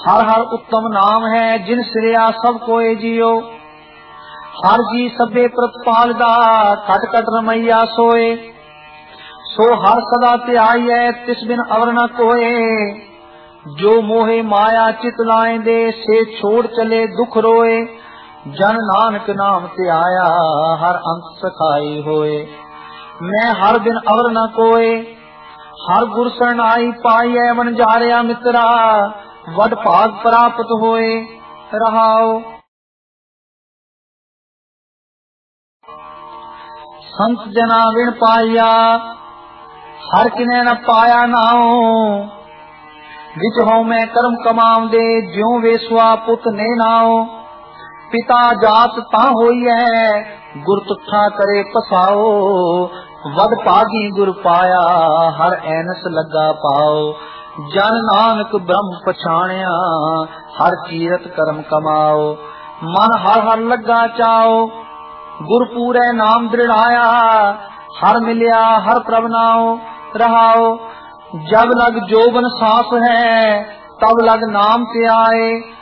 हर हर उत्तम नाम है जिन श्रेया सब कोय जियो। हर जी सबे प्रतिपालदा कट कट रमैया सोए। सो हर सदा त्याई तिस बिन अवर न कोय। जो मोहे माया चित लाए दे से छोड़ चले दुख रोए। जन नानक नाम ते आया हर अंत सखाई होए। मैं हर दिन अवर न कोय हर गुर शरणाई पाई मन जारिया मित्रा। वड भाग प्राप्त होए रहाओ। संत जना विण पाया हर किने न पाया नाओ। विच हो मैं कर्म कमाम दे ज्यों वेसुआ पुत ने नाओ। पिता जात ता होई है गुर तुठा करे पसाओ। वड भागी गुर पाया हर ऐनस लगा पाओ। जन नानक ब्रह्म पछाणिया हर कीरत कर्म कमाओ। मन हर हर लगा चाओ गुर पूरे नाम दृढ़ाया। हर मिलिया हर प्रभ नाओ रहाओ। जब लग जोबन सांस है तब लग नाम ते आए।